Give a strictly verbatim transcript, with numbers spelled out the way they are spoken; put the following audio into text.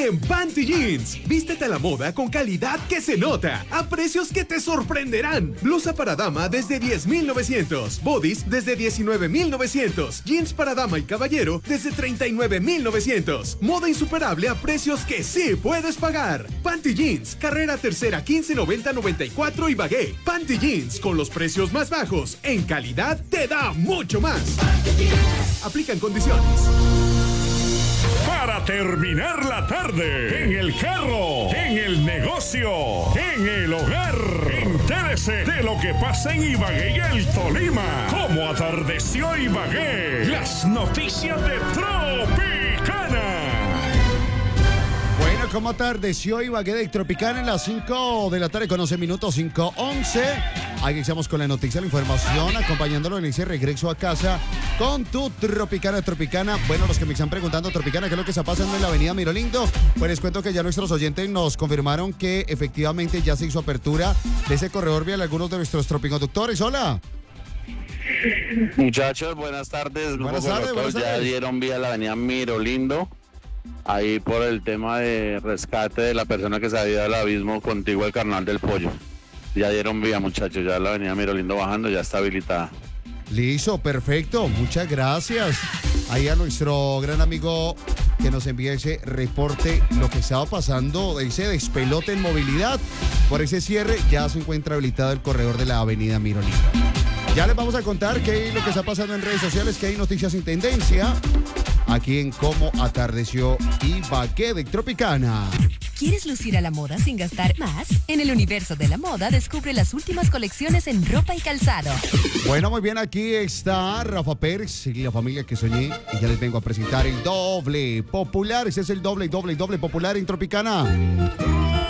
en Panty Jeans. Vístete a la moda con calidad que se nota, a precios que te sorprenderán. Blusa para dama desde diez mil novecientos, bodies desde diecinueve mil novecientos, jeans para dama y caballero desde treinta y nueve mil novecientos. Moda insuperable a precios que sí puedes pagar. Panty Jeans, carrera tercera quince noventa noventa y cuatro y Bagué. Panty Jeans, con los precios más bajos, en calidad te da mucho más. Aplican condiciones. Para terminar la tarde, en el carro, en el negocio, en el hogar, entérese de lo que pasa en Ibagué y el Tolima. Cómo atardeció Ibagué. Las noticias de Tropicana. Bueno, ¿cómo atardeció Ibagué de Tropicana en las cinco de la tarde con once minutos, cinco once? Aquí estamos con la noticia, la información, acompañándolo en ese regreso a casa con tu Tropicana Tropicana. Bueno, los que me están preguntando, Tropicana, ¿qué es lo que está pasando en la avenida Mirolindo? Pues les cuento que ya nuestros oyentes nos confirmaron que efectivamente ya se hizo apertura de ese corredor vial algunos de nuestros tropiconductores. Hola. Muchachos, buenas tardes. Buenas tardes, buenas tardes. Ya dieron vía a la avenida Mirolindo, ahí por el tema de rescate de la persona que se había ido al abismo contiguo al Carnaval del Pollo. Ya dieron vía, muchachos, ya la avenida Mirolindo bajando, ya está habilitada. Listo, perfecto, muchas gracias. Ahí a nuestro gran amigo que nos envía ese reporte, lo que estaba pasando, ese despelote en movilidad. Por ese cierre ya se encuentra habilitado el corredor de la avenida Mirolindo. Ya les vamos a contar qué es lo que está pasando en redes sociales, que hay noticias en tendencia, aquí en Cómo atardeció Ibagué de Tropicana. ¿Quieres lucir a la moda sin gastar más? En el universo de la moda descubre las últimas colecciones en ropa y calzado. Bueno, muy bien, aquí está Rafa Pérez y la familia que soñé. Y ya les vengo a presentar el doble popular. Ese es el doble, doble, doble popular en Tropicana.